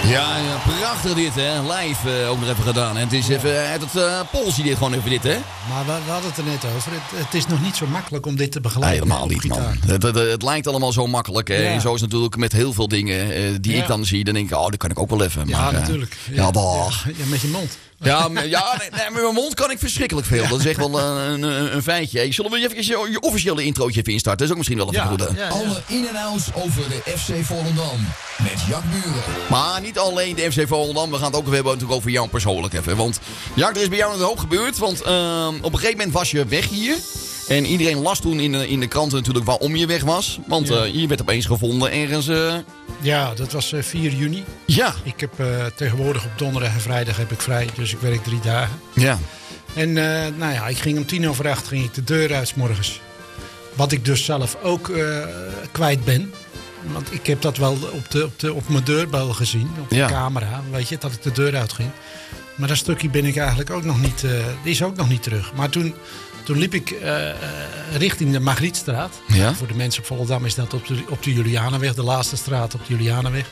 Ja, prachtig dit, hè. Live ook nog even gedaan. En het is even uit het polsje dit, gewoon even dit, hè. Maar we hadden het er net over. Het is nog niet zo makkelijk om dit te begeleiden. Helemaal niet, man. Het lijkt allemaal zo makkelijk. Hè. Ja. En zo is het natuurlijk met heel veel dingen die ik dan zie. Dan denk ik, dat kan ik ook wel even. Ja, maar, natuurlijk. Ja, met je mond. Ja, met mijn mond kan ik verschrikkelijk veel. Dat is echt wel een feitje. Hey, zullen we even je officiële introotje even instarten? Dat is ook misschien wel even goed. Alle in- en outs over de FC Volendam. Met Jack Buren. Maar niet alleen de FC Volendam. We gaan het ook hebben natuurlijk over jou persoonlijk even. Want Jack, er is bij jou een hoop gebeurd. Want op een gegeven moment was je weg hier. En iedereen las toen in de kranten natuurlijk waarom je weg was. Want je werd opeens gevonden ergens... Ja, dat was 4 juni. Ja. Ik heb tegenwoordig op donderdag en vrijdag heb ik vrij. Dus ik werk 3 dagen. Ja. En ik ging om 7:50 ging ik de deur uit 's morgens. Wat ik dus zelf ook kwijt ben. Want ik heb dat wel op mijn deurbel gezien. Op de camera. Weet je, dat ik de deur uitging. Maar dat stukje ben ik eigenlijk ook nog niet... die is ook nog niet terug. Maar toen liep ik richting de Margrietstraat. Ja? Voor de mensen op Volendam is dat op de Julianenweg. De laatste straat op de Julianenweg.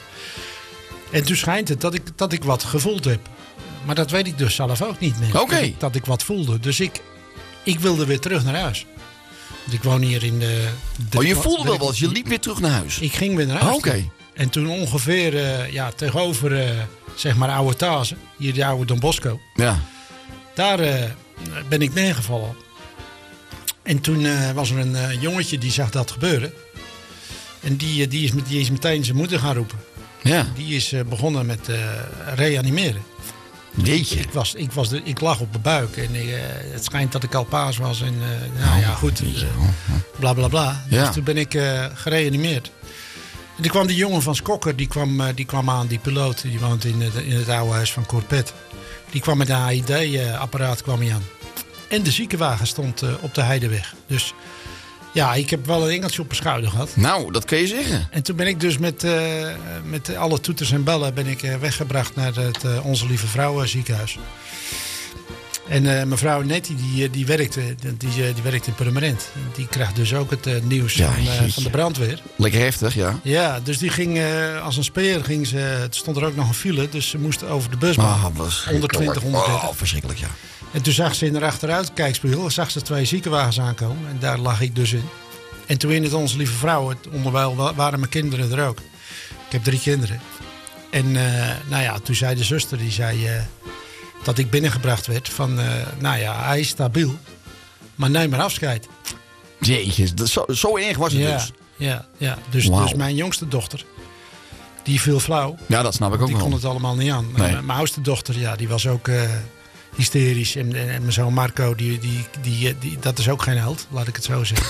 En toen schijnt het dat ik wat gevoeld heb. Maar dat weet ik dus zelf ook niet meer. Oké. Dat ik wat voelde. Dus ik wilde weer terug naar huis. Want ik woon hier in de... je voelde wel wat. Je liep weer terug naar huis. Ik ging weer naar huis. Oké. En toen ongeveer tegenover zeg maar Oude Tazen. Hier de oude Don Bosco. Ja. Daar ben ik neergevallen. En toen was er een jongetje die zag dat gebeuren. En die is meteen zijn moeder gaan roepen. Ja. Die is begonnen met reanimeren. Jeetje. Ik lag op mijn buik. En het schijnt dat ik al paas was. En goed. Bla bla bla. Ja. Dus toen ben ik gereanimeerd. En toen kwam die jongen van Skokker. Die kwam aan, die piloot. Die woont in het oude huis van Corpet. Die kwam met een AID-apparaat kwam hij aan. En de ziekenwagen stond op de Heideweg. Dus ja, ik heb wel een engeltje op mijn schouder gehad. Nou, dat kun je zeggen. En toen ben ik dus met alle toeters en bellen ben ik weggebracht naar het Onze Lieve Vrouw ziekenhuis. En mevrouw Nettie, die werkte in Purmerend. Die krijgt dus ook het nieuws van de brandweer. Lekker heftig, ja. Ja, dus die ging als een speer. Het stond er ook nog een file, dus ze moest over de busbaan. 120, 130. Verschrikkelijk, ja. En toen zag ze in de achteruitkijkspiegel, zag ze 2 ziekenwagens aankomen. En daar lag ik dus in. En toen in het Onze Lieve Vrouw, onderwijl waren mijn kinderen er ook. Ik heb 3 kinderen. En toen zei de zuster, die zei dat ik binnengebracht werd van, hij is stabiel. Maar neem maar afscheid. Jeetje, zo erg was het dus. Ja. Dus mijn jongste dochter, die viel flauw. Ja, dat snap ik ook die wel. kon het allemaal niet aan. Nee. Mijn oudste dochter, die was ook hysterisch. En mijn zoon Marco, dat is ook geen held, laat ik het zo zeggen.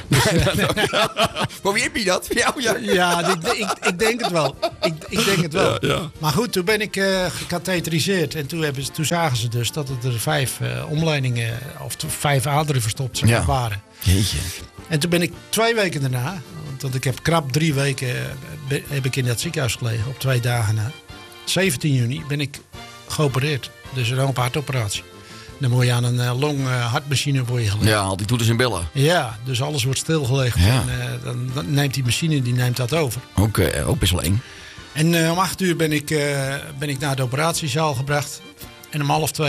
Maar wie heb je dat? Ja, ik denk het wel. Ik denk het wel. Ja. Maar goed, toen ben ik gecatheteriseerd. En toen zagen ze dus dat er 5 omleidingen of 5 aderen verstopt waren. Jeetje. En toen ben ik 2 weken daarna, want ik heb krap 3 weken heb ik in dat ziekenhuis gelegen, op 2 dagen na. 17 juni ben ik geopereerd. Dus een open hartoperatie. Dan moet je aan een long hartmachine gelegd. Ja, al die toeters en bellen. Ja, dus alles wordt stilgelegd. Ja. En dan neemt die machine neemt dat over. Ook best wel eng. En om 8 uur ben ik naar de operatiezaal gebracht. En om 1:30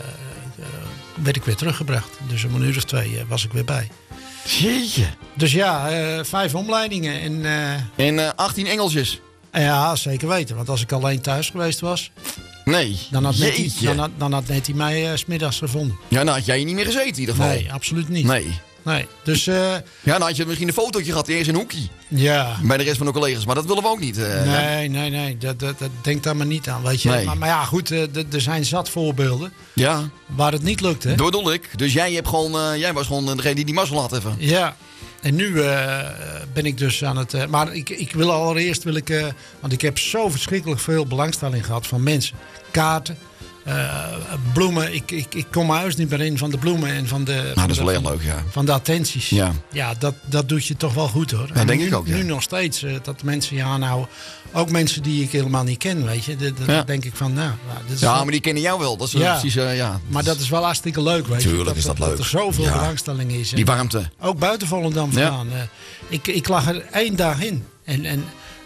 werd ik weer teruggebracht. Dus om 1 uur of 2 was ik weer bij. Jeetje. Dus ja, 5 omleidingen. En 18 engeltjes. Ja, zeker weten. Want als ik alleen thuis geweest was... Nee. Dan had Nettie mij 's middags gevonden. Ja, dan had jij hier niet meer gezeten in ieder geval. Nee, absoluut niet. Nee. Dus... ja, dan had je misschien een fotootje gehad eerst in een hoekje. Ja. Bij de rest van de collega's. Maar dat willen we ook niet. Nee. Dat denk daar maar niet aan, weet je. Nee. Maar ja, goed. Er zijn zat voorbeelden. Ja. Waar het niet lukt, hè. Dat bedoel ik. Dus jij was gewoon degene die mazzel had even. Ja. En nu ben ik dus aan het... maar ik wil allereerst... want ik heb zo verschrikkelijk veel belangstelling gehad van mensen. Kaarten. Bloemen. Ik kom mijn huis niet meer in van de bloemen en van de... dat is wel heel leuk, ja. Van de attenties. Ja, dat doet je toch wel goed, hoor. Dat denk ik ook, ja. Nu nog steeds. Dat mensen ook mensen die ik helemaal niet ken, weet je. Dan denk ik van, dit is maar die kennen jou wel. Dat is precies, Maar dat is wel hartstikke leuk, weet je. Tuurlijk is dat leuk. Dat er zoveel belangstelling is. Die warmte. Ook buiten Volendam vandaan. Ik lag er 1 dag in. En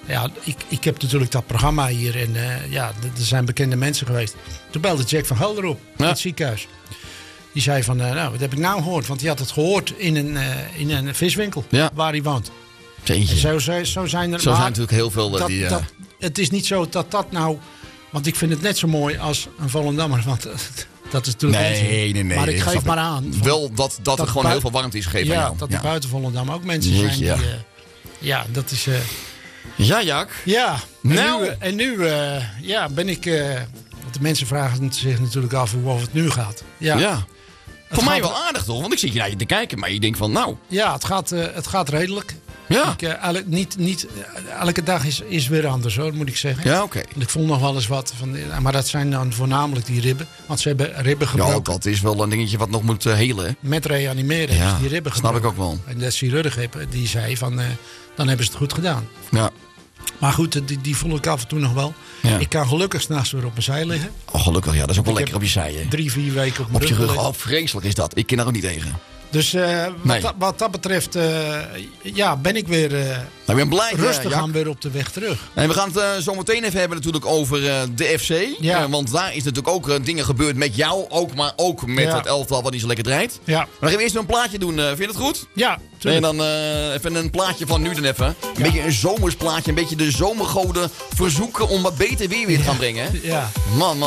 Ja, ik heb natuurlijk dat programma hier en er zijn bekende mensen geweest. Toen belde Jack van Gelder op, in het ziekenhuis. Die zei van, wat heb ik nou gehoord? Want hij had het gehoord in een viswinkel waar hij woont. Jeetje. Zo zijn er Zo zijn natuurlijk heel veel het is niet zo dat nou... Want ik vind het net zo mooi als een Volendammer. Want dat is natuurlijk nee. Maar ik geef maar aan. Wel dat er gewoon heel veel warmte is gegeven aan jou. Dat er buiten Volendam ook mensen zijn die... dat is... Ja, Jack. Ja. Nou. En nu ben ik... want de mensen vragen zich natuurlijk af hoe het nu gaat. Ja. Voor mij wel aardig toch? Want ik zit je naar je te kijken, maar je denkt van nou... Ja, het gaat redelijk. Ja. Niet elke dag is weer anders, hoor, moet ik zeggen. Ja, oké. Ik voel nog wel eens wat van... Maar dat zijn dan voornamelijk die ribben. Want ze hebben ribben gebroken. Ja, dat is wel een dingetje wat nog moet helen. Hè? Met reanimeren hebben ze die ribben gebroken. Snap ik ook wel. En de chirurg die zei van... dan hebben ze het goed gedaan. Ja. Maar goed, die voel ik af en toe nog wel. Ja. Ik kan gelukkig 's nachts weer op mijn zij liggen. Oh, gelukkig, ja. Dat is ook wel lekker op je zij, hè? 3-4 weken op je rug. Oh, vreselijk is dat. Ik ken daar ook niet tegen. Dus wat dat betreft ben ik weer rustig aan weer op de weg terug. En we gaan het zo meteen even hebben natuurlijk over de FC. Ja. Want daar is natuurlijk ook dingen gebeurd met jou. Maar ook met het elftal wat niet zo lekker draait. Ja. Maar dan gaan we eerst een plaatje doen. Vind je het goed? Ja, tuurlijk. En dan even een plaatje van nu dan even. Een beetje een zomersplaatje. Een beetje de zomergoden verzoeken om wat beter weer te gaan brengen. Hè? Ja. Man.